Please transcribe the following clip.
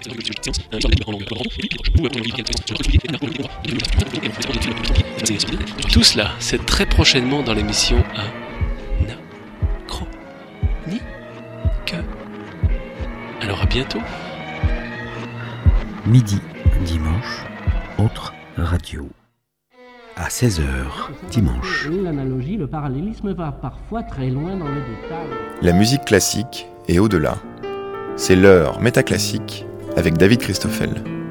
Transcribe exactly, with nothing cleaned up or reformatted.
Tout cela, c'est très prochainement dans l'émission Anachronique. Alors à bientôt. Midi, dimanche, autre radio. À seize heures, dimanche. L'analogie, le parallélisme va parfois très loin dans le détail. La musique classique et au-delà. C'est l'heure métaclassique avec David Christoffel.